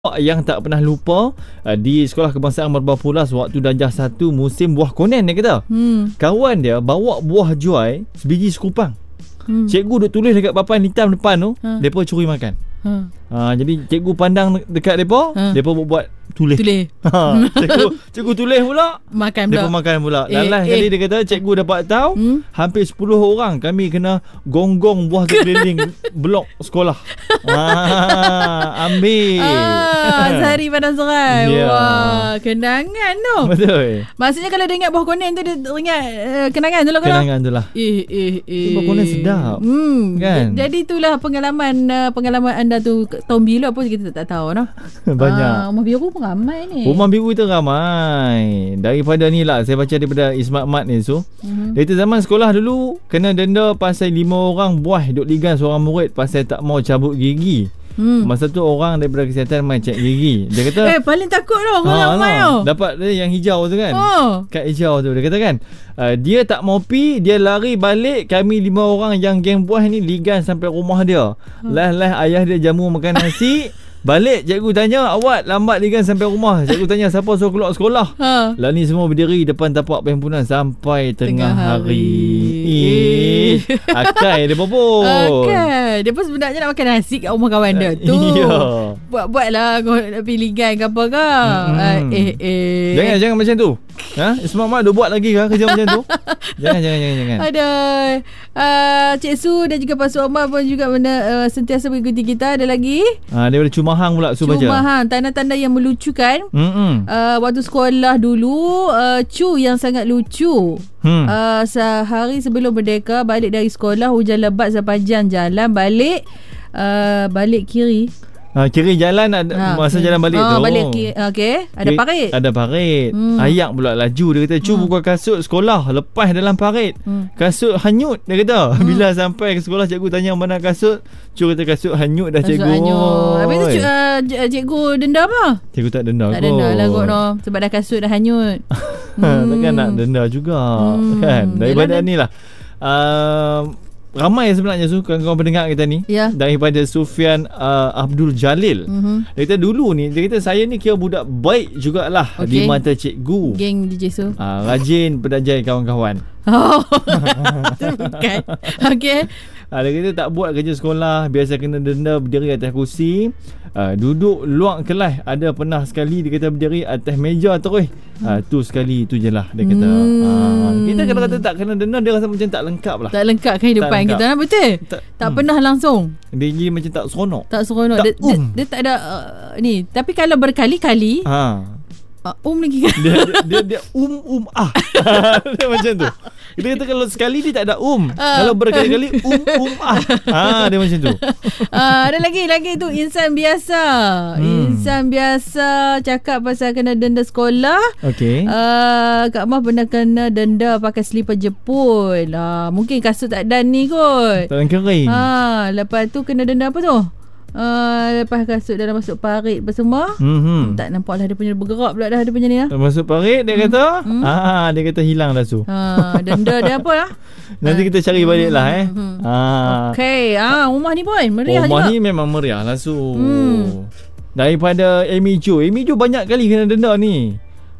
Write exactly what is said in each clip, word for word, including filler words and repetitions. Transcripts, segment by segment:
Yang tak pernah lupa uh, di Sekolah Kebangsaan Merbau Pulas waktu darjah satu musim buah konen dia kata. Hmm. Kawan dia bawa buah juai sebiji sekupang. Hmm. Cikgu duk tulis dekat papan hitam depan tu, ha. Depa curi makan. Ha. Ha, jadi cikgu pandang dekat depa, ha. Depa buat tulis. Tulis. Ha, cikgu cikgu tulis pula, makan pula. Depa makan pula. Eh, Lalas eh. Kali dia kata cikgu dapat tahu hmm? hampir sepuluh orang kami kena gonggong buah tu keliling blok sekolah. Ha, ambil. Ah, sehari padang serai. Yeah. Wah, kenangan tu. Betul. Maksudnya kalau dia ingat buah konen tu dia ingat uh, kenangan tu lah. Kenangan tu lah. Eh eh eh. Buah konen sedap. Hmm, kan? Jadi itulah pengalaman uh, pengalaman anda tu tahun biru apa kita tak tahu noh. Banyak. Ah, rumah biru pun ramai ni. Rumah biru itu ramai. Daripada ni lah saya baca daripada Ismat Mat ni so. Mm-hmm. Dari zaman sekolah dulu kena denda pasal lima orang buah duk ligan seorang murid pasal tak mau cabut gigi. Hmm. Masa tu orang daripada kesihatan main cek gigi. Dia kata eh paling takut lah orang ha, ramai lah. Dapat dia yang hijau tu kan. Oh. Kad hijau tu dia kata kan uh, dia tak mau pi, dia lari balik. Kami lima orang yang geng buah ni ligan sampai rumah dia. Hmm. Lah-lah ayah dia jamu makan nasi. Balik cikgu tanya, awak lambat ligan sampai rumah. Cikgu tanya siapa suruh keluar sekolah. Ha. Lah ni semua berdiri depan tapak perhimpunan sampai tengah, tengah hari. Eh, akai dia pun. Akai. Dia pun sebenarnya nak makan nasi kat rumah kawan dia tu. Ya. Buat-buatlah kau nak pergi ligan ke apa ke. Hmm. Uh, eh eh. Jangan jangan macam tu. Ha? Ismak Mak dah buat lagi ke kerja macam tu? Jangan jangan jangan jangan. Ada uh, Cik Su dan juga Pak Su Omar pun juga benda, uh, sentiasa mengikuti kita. Ada lagi? Ah, dia ada Cumahang pula Su baca. Cumahang, tanda-tanda yang melucukan. Hmm. Uh, waktu sekolah dulu, uh, Cu yang sangat lucu. Hmm. Uh, sehari sebelum merdeka balik dari sekolah, hujan lebat sepanjang jalan balik uh, balik kiri. Ha, kiri jalan ada, ha, masa okay. jalan balik oh, tu. Balik kiri. Okey, ada kiri, parit. Ada parit. Hmm. Ayak pula laju dia kata, "Cu hmm. buka kasut sekolah, lepas dalam parit." Hmm. Kasut hanyut dia kata. Hmm. Bila sampai ke sekolah cikgu tanya mana kasut, Cu kata kasut hanyut dah kasut cikgu. Hanyut. Habis tu uh, cikgu denda apa? Cikgu tak denda tak kot. Tak denda lah kot no, sebab dah kasut dah hanyut. hmm. Takkan nak denda juga hmm. kan. Daripada ni lah. Uh, ramai sebenarnya su kawan-kawan pendengar kita ni ya. Daripada Sufian uh, Abdul Jalil. Mm-hmm. Dia kata dulu ni dia kata saya ni kira budak baik jugalah okay. di mata cikgu. Geng D J Su. Uh, rajin pendajai kawan-kawan. Oh. Tu bukan. Okey. Uh, dia kata tak buat kerja sekolah, biasa kena denda berdiri atas kursi. Uh, duduk luar kelas ada pernah sekali dia kata berdiri atas meja terus. Uh, tu sekali tu je lah dia kata. Hmm. Uh, kita kalau kata tak kena denda dia rasa macam tak lengkap lah. Tak lengkap kehidupan tak kita lengkap. Betul. Tak, tak hmm. pernah langsung. Dia jadi macam tak seronok. Tak seronok. Tak dia, um. dia, dia tak ada uh, ni. Tapi kalau berkali-kali ha. Uh, um lagi kan. Dia, dia, dia, dia um um ah. Dia macam tu. Dia kata kalau sekali dia tak ada um. Uh. Kalau berkali-kali um um ah. Ha, dia macam tu. Uh, ada lagi lagi tu insan biasa. Hmm. Insan biasa cakap pasal kena denda sekolah. Okey. Uh, Kak Mah pernah kena denda pakai slipper Jepun. Uh, mungkin kasut tak dan ni kot. Tak kering. Ha, lepas tu kena denda apa tu? Uh, lepas kasut dah masuk parit apa semua. Mm-hmm. Tak nampak lah dia punya bergerak pula dah dia punya ni lah. Masuk parit dia kata mm. ah, dia kata hilang dah su. Ha, denda dia apa lah. Nanti kita cari balik lah eh. Mm-hmm. Ah. Okey. Ah, rumah ni pun meriah rumah juga. Rumah ni memang meriah lah su. Mm. Daripada Amy Jo. Amy Jo banyak kali kena denda ni.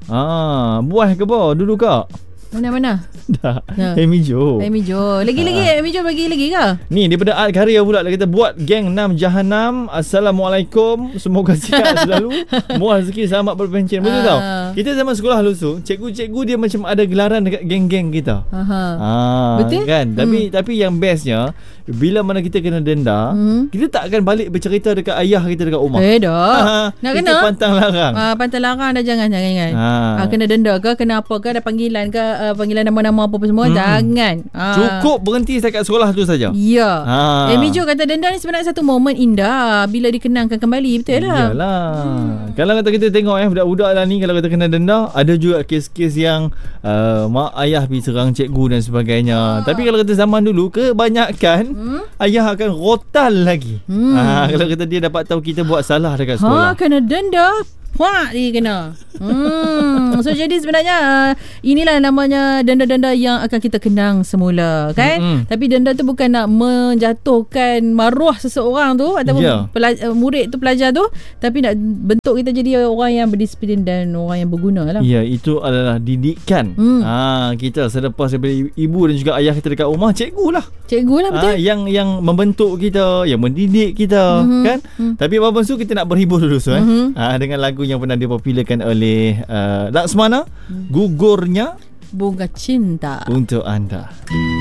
Ah, buah ke apa? Dulu kak. Mana-mana? Dah. Ya. Amy Jo. Amy Jo. Lagi-lagi ha. Amy Jo bagi lagi ke? Ni daripada Art Karya pula dia kata buat geng enam Jahanam. Assalamualaikum. Semoga sihat selalu. Muah rezeki selamat berpencen. Betul ha. tau. Kita zaman sekolah dulu tu, cikgu-cikgu dia macam ada gelaran dekat geng-geng kita. Aha. Ha. Betul? Kan? Hmm. Tapi tapi yang bestnya bila mana kita kena denda, hmm. kita tak akan balik bercerita dekat ayah kita dekat rumah. Eh dah. Ha. Nak kena? Kita pantang larang. Ah, pantang larang dah jangan jangan jangan. Ha. Ha, kena denda ke? Kena apa ke? Ada panggilan ke? Uh, panggilan nama-nama apa semua hmm. jangan ha. Cukup berhenti dekat sekolah tu saja. Ya ha. Amy Jo kata denda ni sebenarnya satu momen indah bila dikenangkan kembali. Betul lah. Iyalah hmm. Kalau kata kita tengok eh budak-budak lah ni kalau kita kena denda, ada juga kes-kes yang uh, mak ayah pergi serang cikgu dan sebagainya ha. Tapi kalau kata zaman dulu kebanyakan hmm? ayah akan rotal lagi hmm. ha. Kalau kata dia dapat tahu kita buat salah dekat sekolah ha, kena denda Wah, dia kena. Hmm. So jadi sebenarnya uh, inilah namanya denda-denda yang akan kita kenang semula, kan? Mm-hmm. Tapi denda tu bukan nak menjatuhkan maruah seseorang tu ataupun yeah. pelaj- uh, murid tu, pelajar tu, tapi nak bentuk kita jadi orang yang berdisiplin dan orang yang berguna lah. Ya, yeah, itu adalah didikan. Mm. Ha, kita selepas daripada ibu dan juga ayah kita dekat rumah, cikgu lah. Cikgu lah, betul. Ha, yang yang membentuk kita, yang mendidik kita, mm-hmm. kan? Mm. Tapi Abang Su, kita nak berhibur dulu, so, eh? mm-hmm. ha, dengan lagu yang pernah dipopularkan oleh uh, Laksmana, mm. Gugurnya Bunga Cinta untuk anda.